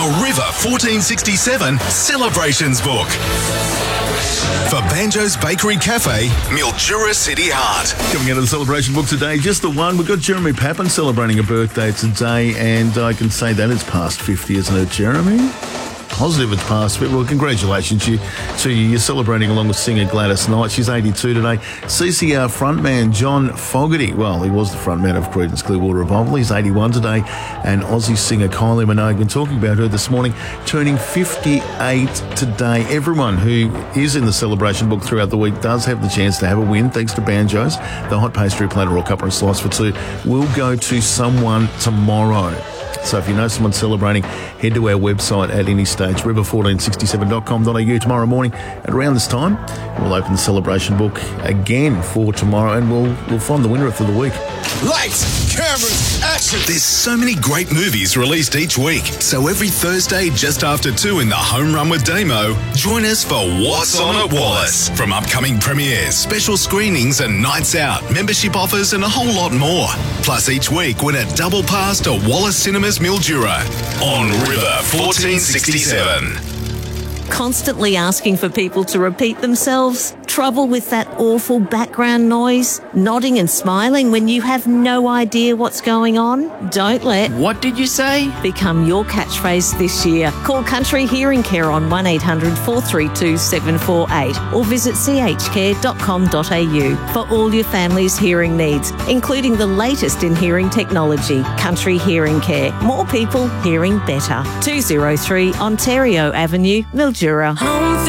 River 1467 Celebrations Book. For Banjo's Bakery Cafe, Mildura City Heart. Coming out of the celebration book today, just the one. We've got Jeremy Pappen celebrating a birthday today, and I can say that it's past 50, isn't it, Jeremy? Positive it's past 50. Well, congratulations to you. You're celebrating along with singer Gladys Knight. She's 82 today. CCR frontman John Fogerty. Well, he was the frontman of Creedence Clearwater Revival. He's 81 today. And Aussie singer Kylie Minogue. Been talking about her this morning, turning 58 today. Everyone who is in the celebration book throughout the week does have the chance to have a win, thanks to Banjo's. The hot pastry platter or cuppa and slice for two will go to someone tomorrow. So if you know someone celebrating, head to our website at any stage, river1467.com.au tomorrow morning. At around this time, we'll open the celebration book again for tomorrow, and we'll find the winner for the week. Lights, cameras, action! There's so many great movies released each week. So every Thursday, just after 2 in the Home Run with Damo, join us for What's On at Wallace. From upcoming premieres, special screenings and nights out, membership offers and a whole lot more. Plus each week, win a double pass to Wallace Cinemas Mildura on River 1467. Constantly asking for people to repeat themselves? Trouble with that awful background noise? Nodding and smiling when you have no idea what's going on? Don't let What did you say? become your catchphrase this year. Call Country Hearing Care on 1800 432 748 or visit chcare.com.au for all your family's hearing needs, including the latest in hearing technology. Country Hearing Care. More people hearing better. 203 Ontario Avenue, Mildura.